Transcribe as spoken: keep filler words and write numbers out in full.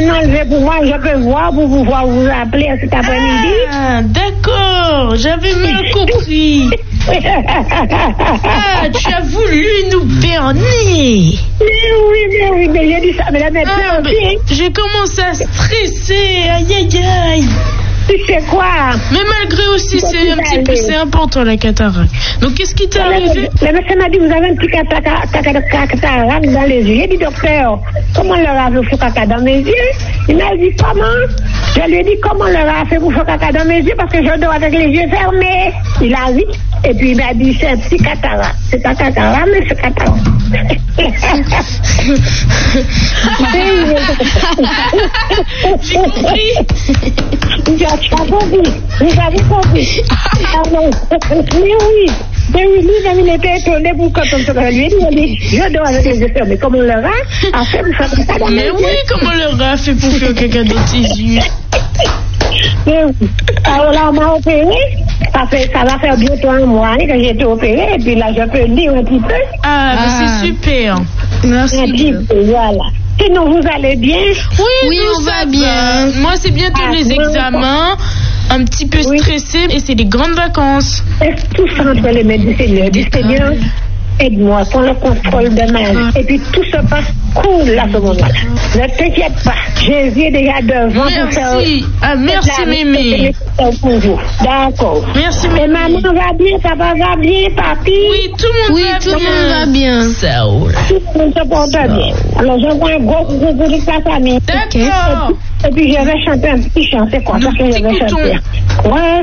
enlevé pour moi, je peux voir pour pouvoir vous appeler cet après-midi. Ah, d'accord, j'avais mal compris. Ah, tu as voulu nous berner. Mais oui, mais oui, mais j'ai dit ça, mais la médecin Ah, aussi. mais j'ai commencé à stresser, aïe aïe aïe. Tu sais quoi? Mais malgré aussi, c'est un petit peu, c'est important la cataracte. Donc qu'est-ce qui t'est arrivé? Le médecin m'a dit, vous avez un petit cataracte dans les yeux. J'ai dit, docteur, comment leur a fait pour caca dans mes yeux? Il m'a dit, comment? Je lui ai dit, comment leur a fait pour faire caca dans mes yeux? Parce que je dors avec les yeux fermés. Il a dit, et puis il m'a dit, c'est un petit cataracte. C'est pas cataracte, mais c'est cataracte. J'ai compris. Tu as compris, vous avez compris. Ah non, mais oui, mais oui, lui, il était étonné pour quand on se lui dit, il dit, je dors avec les yeux fermés. Comment on leur a fait pour faire caca dans mes yeux? Mais oui, comment on leur a fait pour faire caca dans tes yeux? Mais oui. Alors là, on m'a opéré. Ça, fait, ça va faire bientôt un mois que j'ai été opéré. Et puis là, je peux lire un petit peu. Ah, ah. C'est super. Merci. Un petit peu, voilà. Sinon, vous allez bien? Oui, oui, on va bien. Moi, c'est bientôt ah, les examens. Un petit peu oui. stressé et c'est les grandes vacances. Tout ça entre les mains du Seigneur. Du Seigneur, aide-moi pour le contrôle de ma vie. Et puis tout se passe cool à ce moment-là. Ne t'inquiète pas. Jésus est déjà devant merci. pour faire. Ah, merci, Mémé. D'accord. Merci, Mémé. Et maman va bien, papa va bien, papi. Oui, tout le monde oui, va tout bien. Oui, tout le monde va bien. Ça, oh là. Tout le monde se porte bien. Alors, j'envoie un gros coucou pour toute la famille. D'accord. Et puis, je vais chanter un petit chant. C'est quoi? Nous Parce que je vais chanter. Ouais,